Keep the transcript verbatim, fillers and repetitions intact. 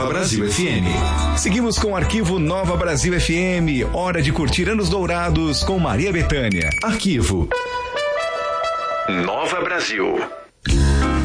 Brasil F M. Seguimos com o Arquivo Nova Brasil F M. Hora de curtir Anos Dourados com Maria Bethânia. Arquivo Nova Brasil.